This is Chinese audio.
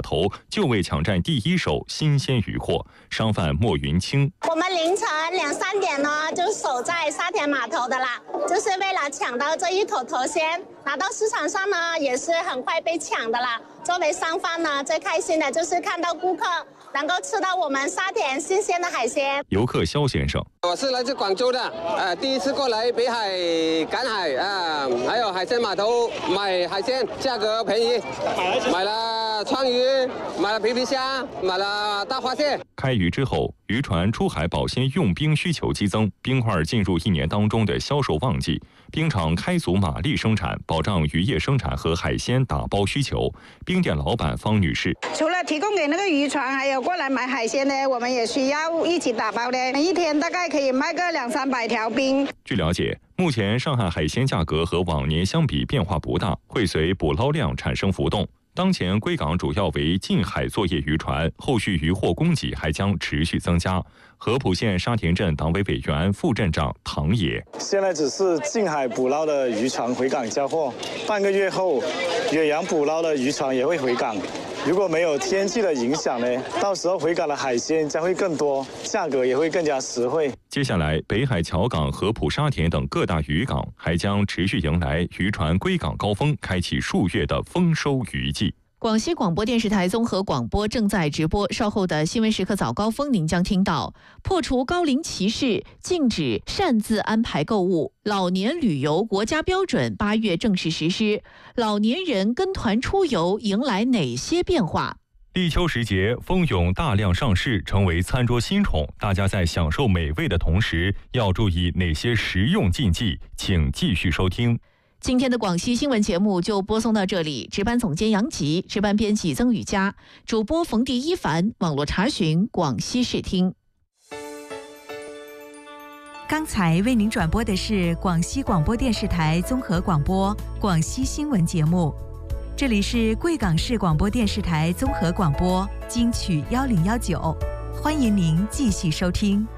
头就为抢占第一手新鲜渔获。商贩莫云清： 我们凌晨2、3点呢就守在沙田码头的啦，就是为了抢到这一口头鲜，拿到市场上呢也是很快被抢的啦。作为商贩呢，最开心的就是看到顾客能够吃到我们沙田新鲜的海鲜。 游客肖先生： 我是来自广州的，第一次过来北海赶海还有海鲜码头买海鲜，价格便宜，买了鲳鱼，买了皮皮虾，买了大花蟹。 开渔之后，渔船出海保鲜用冰需求激增，冰块进入1年当中的销售旺季，冰场开足马力生产，保障渔业生产和海鲜打包需求。冰店老板方女士： 除了提供给那个渔船，还有过来买海鲜呢，我们也需要一起打包的，一天大概可以卖个200-300条冰。 据了解，目前上海海鲜价格和往年相比变化不大，会随捕捞量产生浮动。当前归港主要为近海作业渔船，后续渔获供给还将持续增加。合浦县沙田镇党委委员、副镇长唐野： 现在只是近海捕捞的渔船回港交货，半个月后，远洋捕捞的渔船也会回港。如果没有天气的影响呢，到时候回港的海鲜将会更多，价格也会更加实惠。 接下来，北海桥港、合浦沙田等各大渔港还将持续迎来渔船归港高峰，开启数月的丰收渔季。 广西广播电视台综合广播正在直播，稍后的新闻时刻早高峰您将听到：破除高龄歧视，禁止擅自安排购物；老年旅游国家标准8月正式实施，老年人跟团出游迎来哪些变化？ 立秋时节，蜂蛹大量上市，成为餐桌新宠。大家在享受美味的同时，要注意哪些食用禁忌？请继续收听。 今天的广西新闻节目就播送到这里，值班总监杨吉，值班编辑曾雨佳，主播冯迪一凡，网络查询广西视听。 刚才为您转播的是广西广播电视台综合广播广西新闻节目，这里是贵港市广播电视台综合广播金曲1019，欢迎您继续收听。